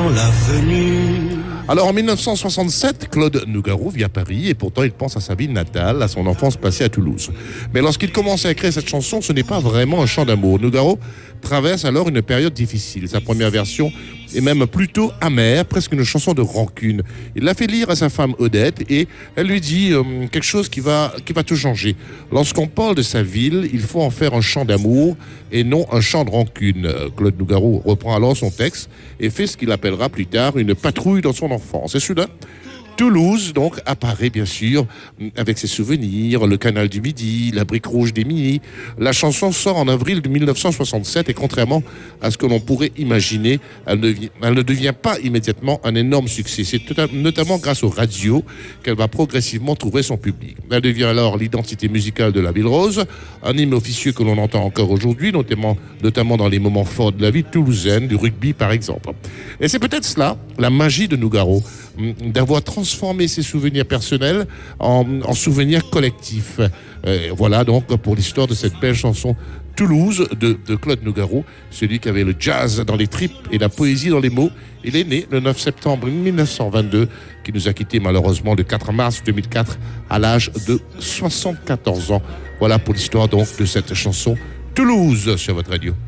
dans l'avenue. Alors en 1967, Claude Nougaro vit à Paris et pourtant il pense à sa ville natale, à son enfance passée à Toulouse. Mais lorsqu'il commence à écrire cette chanson, ce n'est pas vraiment un chant d'amour. Nougaro traverse alors une période difficile. Sa première version est même plutôt amère, presque une chanson de rancune. Il l'a fait lire à sa femme Odette et elle lui dit quelque chose qui va tout changer. Lorsqu'on parle de sa ville, il faut en faire un chant d'amour et non un chant de rancune. Claude Nougaro reprend alors son texte et fait ce qu'il appellera plus tard une patrouille dans son enfance. Et soudain, Toulouse, donc, apparaît bien sûr avec ses souvenirs, le canal du Midi, la brique rouge des Mini. La chanson sort en avril de 1967 et contrairement à ce que l'on pourrait imaginer, elle ne devient pas immédiatement un énorme succès. C'est notamment grâce aux radios qu'elle va progressivement trouver son public. Elle devient alors l'identité musicale de la Ville Rose, un hymne officieux que l'on entend encore aujourd'hui, notamment dans les moments forts de la vie toulousaine, du rugby par exemple. Et c'est peut-être cela, la magie de Nougaro, d'avoir transformé ses souvenirs personnels en souvenirs collectifs. Voilà donc pour l'histoire de cette belle chanson Toulouse de Claude Nougaro, celui qui avait le jazz dans les tripes et la poésie dans les mots. Il est né le 9 septembre 1922, qui nous a quittés malheureusement le 4 mars 2004 à l'âge de 74 ans. Voilà pour l'histoire donc de cette chanson Toulouse sur votre radio.